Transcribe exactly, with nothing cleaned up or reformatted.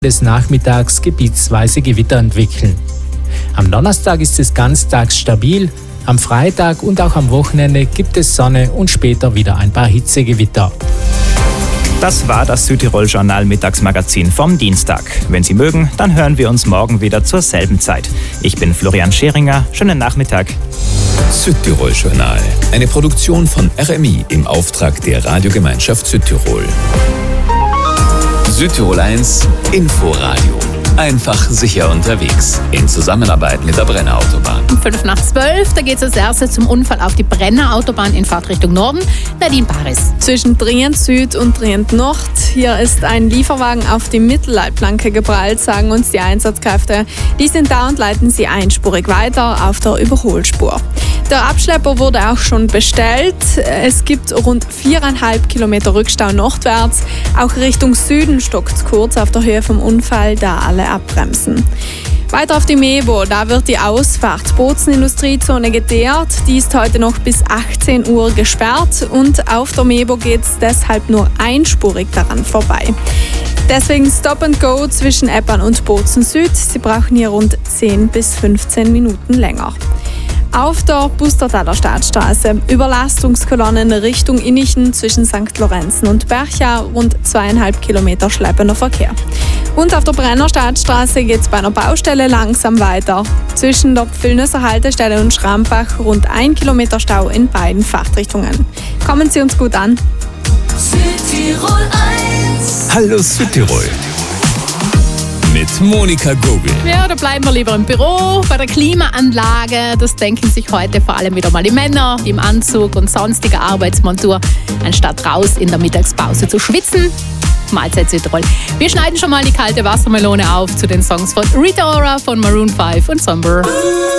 des Nachmittags gebietsweise Gewitter entwickeln. Am Donnerstag ist es ganztags stabil, am Freitag und auch am Wochenende gibt es Sonne und später wieder ein paar Hitzegewitter. Das war das Südtirol-Journal Mittagsmagazin vom Dienstag. Wenn Sie mögen, dann hören wir uns morgen wieder zur selben Zeit. Ich bin Florian Scheringer. Schönen Nachmittag. Südtirol-Journal. Eine Produktion von R M I im Auftrag der Radiogemeinschaft Südtirol. Südtirol eins Inforadio. Einfach sicher unterwegs. In Zusammenarbeit mit der Brenner Autobahn. Um fünf nach zwölf, da geht es als erstes zum Unfall auf die Brenner Autobahn in Fahrtrichtung Norden. Nadine Paris. Zwischen Trient Süd und Trient Nord. Hier ist ein Lieferwagen auf die Mittelleitplanke geprallt, sagen uns die Einsatzkräfte. Die sind da und leiten sie einspurig weiter auf der Überholspur. Der Abschlepper wurde auch schon bestellt. Es gibt rund viereinhalb Kilometer Rückstau nordwärts. Auch Richtung Süden stockt es kurz auf der Höhe vom Unfall, da alle abbremsen. Weiter auf die Mebo, da wird die Ausfahrt Bozen-Industriezone geteert. Die ist heute noch bis achtzehn Uhr gesperrt und auf der Mebo geht es deshalb nur einspurig daran vorbei. Deswegen Stop and Go zwischen Eppan und Bozen Süd. Sie brauchen hier rund zehn bis fünfzehn Minuten länger. Auf der Pustertaler Stadtstraße Überlastungskolonnen Richtung Innichen zwischen Sankt Lorenzen und Berchau, rund zweieinhalb Kilometer schleppender Verkehr. Und auf der Brenner Stadtstraße geht es bei einer Baustelle langsam weiter. Zwischen der Pfillnösser Haltestelle und Schrampach rund ein Kilometer Stau in beiden Fahrtrichtungen. Kommen Sie uns gut an. Südtirol eins. Hallo Südtirol. Mit Monika Gogel. Ja, da bleiben wir lieber im Büro, bei der Klimaanlage. Das denken sich heute vor allem wieder mal die Männer, die im Anzug und sonstiger Arbeitsmontur, anstatt raus in der Mittagspause zu schwitzen. Mahlzeit Südtirol. Wir schneiden schon mal die kalte Wassermelone auf zu den Songs von Rita Ora von Maroon fünf und Somber.